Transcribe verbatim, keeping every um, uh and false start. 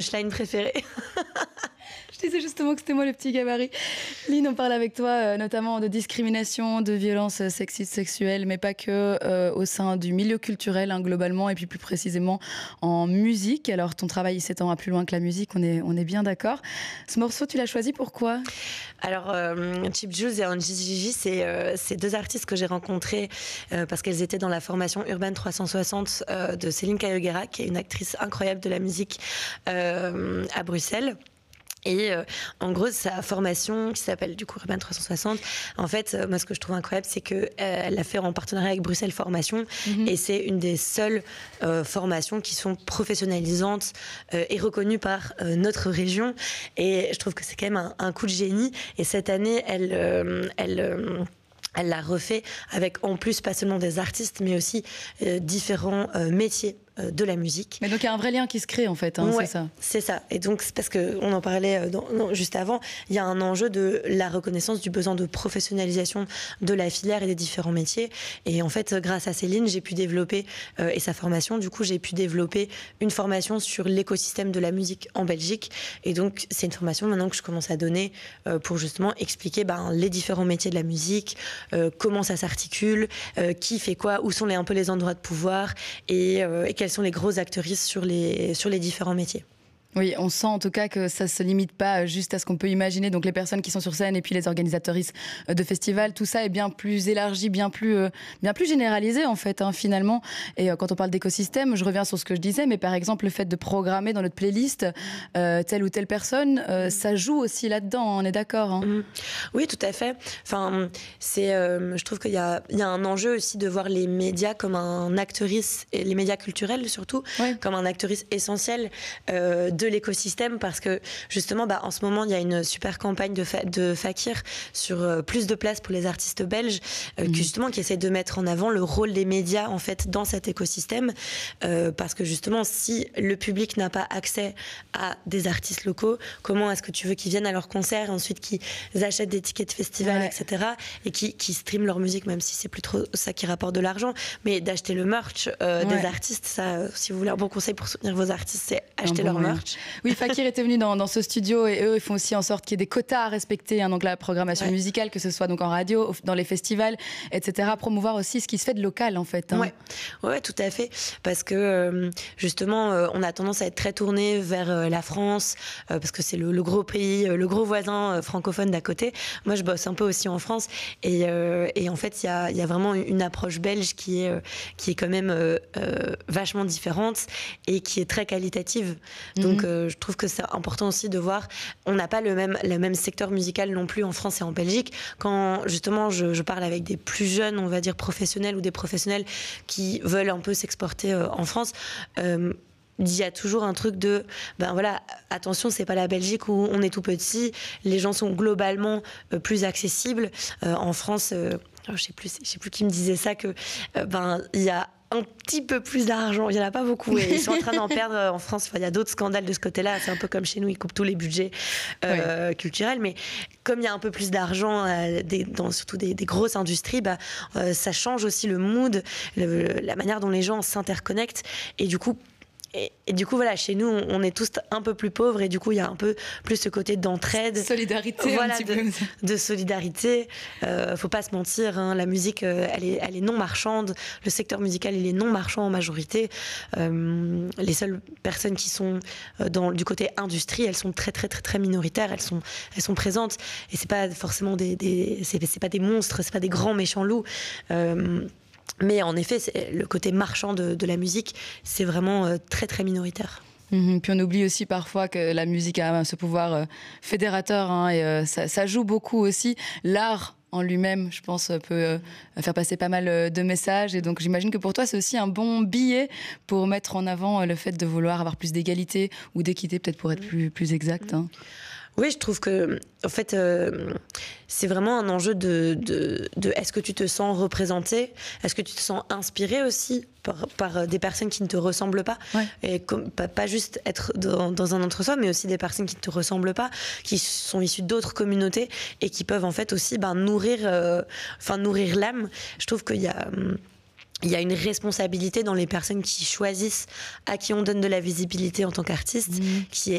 punchline préférée. Je disais justement que c'était moi le petit gabarit. Lynn, on parle avec toi euh, notamment de discrimination, de violences sexistes, sexuelles, mais pas que, euh, au sein du milieu culturel hein, globalement, et puis plus précisément en musique. Alors ton travail il s'étend à plus loin que la musique, on est, on est bien d'accord. Ce morceau, tu l'as choisi pourquoi ? Alors, euh, Cheap Jules et Angie Gigi, c'est euh, c'est deux artistes que j'ai rencontrés euh, parce qu'elles étaient dans la formation Urban trois cent soixante euh, de Céline Cayoguera, qui est une actrice incroyable de la musique euh, à Bruxelles. Et euh, en gros, sa formation qui s'appelle du coup Urban trois cent soixante, en fait, euh, moi ce que je trouve incroyable, c'est que euh, elle l'a fait en partenariat avec Bruxelles Formation, mm-hmm. et c'est une des seules euh, formations qui sont professionnalisantes euh, et reconnues par euh, notre région. Et je trouve que c'est quand même un, un coup de génie. Et cette année, elle, euh, elle euh, Elle l'a refait avec en plus pas seulement des artistes, mais aussi euh, différents euh, métiers euh, de la musique. Mais donc il y a un vrai lien qui se crée en fait, hein, ouais, c'est ça. C'est ça. Et donc c'est parce qu'on en parlait dans, dans, juste avant, il y a un enjeu de la reconnaissance du besoin de professionnalisation de la filière et des différents métiers. Et en fait, grâce à Céline, j'ai pu développer, euh, et sa formation, du coup, j'ai pu développer une formation sur l'écosystème de la musique en Belgique. Et donc c'est une formation maintenant que je commence à donner euh, pour justement expliquer ben, les différents métiers de la musique, Euh, comment ça s'articule, euh, qui fait quoi, où sont les, un peu les endroits de pouvoir et, euh, et quelles sont les grosses actrices sur les, sur les différents métiers. Oui, on sent en tout cas que ça se limite pas juste à ce qu'on peut imaginer, donc les personnes qui sont sur scène et puis les organisatrices de festivals, tout ça est bien plus élargi, bien plus, euh, bien plus généralisé en fait, hein, finalement. Et euh, quand on parle d'écosystème, je reviens sur ce que je disais, mais par exemple le fait de programmer dans notre playlist euh, telle ou telle personne, euh, ça joue aussi là-dedans, on est d'accord hein. Mmh. Oui, tout à fait. Enfin, c'est, euh, je trouve qu'il y a, il y a un enjeu aussi de voir les médias comme un actrice, et les médias culturels surtout, ouais. comme un actrice essentiel euh, de l'écosystème, parce que justement bah, en ce moment il y a une super campagne de, fa- de Fakir sur euh, plus de place pour les artistes belges euh, mmh. qui justement qui essaie de mettre en avant le rôle des médias en fait dans cet écosystème euh, parce que justement si le public n'a pas accès à des artistes locaux, comment est-ce que tu veux qu'ils viennent à leurs concerts, ensuite qu'ils achètent des tickets de festival, ouais. et cetera et qui, qui streament leur musique, même si c'est plus trop ça qui rapporte de l'argent, mais d'acheter le merch euh, ouais. des artistes, ça euh, si vous voulez un bon conseil pour soutenir vos artistes, c'est acheter bon leur moyen. merch. Oui, Fakir était venu dans, dans ce studio et eux, ils font aussi en sorte qu'il y ait des quotas à respecter, hein, donc la programmation ouais. musicale, que ce soit donc en radio, dans les festivals, et cetera. Promouvoir aussi ce qui se fait de local, en fait. Hein. Ouais. ouais, tout à fait. Parce que euh, justement, euh, on a tendance à être très tourné vers euh, la France, euh, parce que c'est le, le gros pays, euh, le gros voisin euh, francophone d'à côté. Moi, je bosse un peu aussi en France, et, euh, et en fait, il y a, y a vraiment une approche belge qui est, euh, qui est quand même euh, euh, vachement différente et qui est très qualitative. Donc, mm-hmm. euh, je trouve que c'est important aussi de voir, on n'a pas le même, le même secteur musical non plus en France et en Belgique. Quand justement je, je parle avec des plus jeunes, on va dire professionnels ou des professionnels qui veulent un peu s'exporter euh, en France, euh, il y a toujours un truc de, ben voilà, attention, c'est pas la Belgique où on est tout petit, les gens sont globalement euh, plus accessibles. Euh, en France, euh, je sais plus, je sais plus qui me disait ça, que euh, ben il y a un petit peu plus d'argent, il n'y en a pas beaucoup et ils sont en train d'en perdre en France. Enfin, il y a d'autres scandales de ce côté-là, c'est un peu comme chez nous, ils coupent tous les budgets euh, oui. culturels, mais comme il y a un peu plus d'argent euh, des, dans surtout des, des grosses industries, bah, euh, ça change aussi le mood, le, la manière dont les gens s'interconnectent et du coup Et, et du coup, voilà, chez nous, on, on est tous un peu plus pauvres et du coup, il y a un peu plus ce côté d'entraide. Solidarité, voilà, un petit de, peu. de solidarité. Euh, faut pas se mentir, hein, la musique, euh, elle est, elle est non marchande. Le secteur musical, il est non marchand en majorité. Euh, les seules personnes qui sont dans, du côté industrie, elles sont très, très, très, très minoritaires. Elles sont, elles sont présentes et c'est pas forcément des, des c'est, c'est pas des monstres, c'est pas des grands méchants loups. Euh, Mais en effet, c'est, le côté marchand de, de la musique, c'est vraiment euh, très, très minoritaire. Mmh, puis on oublie aussi parfois que la musique a ce pouvoir euh, fédérateur hein, et euh, ça, ça joue beaucoup aussi. L'art en lui-même, je pense, peut euh, faire passer pas mal de messages. Et donc j'imagine que pour toi, c'est aussi un bon billet pour mettre en avant le fait de vouloir avoir plus d'égalité ou d'équité, peut-être pour être plus, plus exact. Hein. Oui, je trouve que, en fait, euh, c'est vraiment un enjeu de, de, de est-ce que tu te sens représenté, est-ce que tu te sens inspiré aussi par, par des personnes qui ne te ressemblent pas, ouais. et comme, pas, pas juste être dans, dans un entre-soi, mais aussi des personnes qui ne te ressemblent pas, qui sont issues d'autres communautés et qui peuvent en fait aussi ben, nourrir, euh, enfin nourrir l'âme. Je trouve qu'il y a Il y a une responsabilité dans les personnes qui choisissent à qui on donne de la visibilité en tant qu'artiste, mmh. qui est